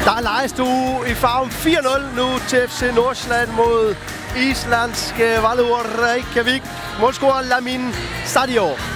Der er lejestue i farven 4-0 nu til FC Nordsjælland mod islandske Valur Reykjavik. Målscorer Lamin Sadio.